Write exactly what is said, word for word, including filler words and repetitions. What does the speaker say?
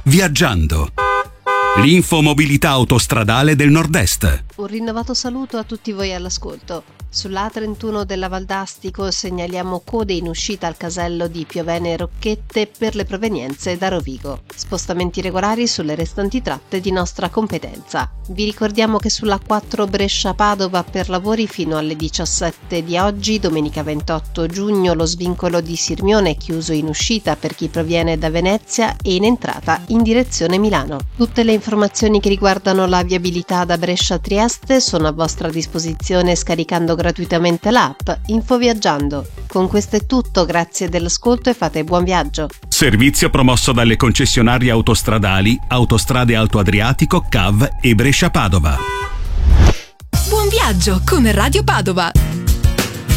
Viaggiando. L'infomobilità autostradale del Nord-Est. Un rinnovato saluto a tutti voi all'ascolto. Sull'A trentuno della Valdastico segnaliamo code in uscita al casello di Piovene e Rocchette per le provenienze da Rovigo. Spostamenti regolari sulle restanti tratte di nostra competenza. Vi ricordiamo che sulla quattro Brescia-Padova per lavori fino alle diciassette di oggi, domenica ventotto giugno, lo svincolo di Sirmione è chiuso in uscita per chi proviene da Venezia e in entrata in direzione Milano. Tutte le informazioni che riguardano la viabilità da Brescia a Trieste sono a vostra disposizione scaricando gratuitamente l'app Infoviaggiando. Con questo è tutto, grazie dell'ascolto e fate buon viaggio. Servizio promosso dalle concessionarie autostradali Autostrade Alto Adriatico, C A V e Brescia Padova. Buon viaggio con Radio Padova.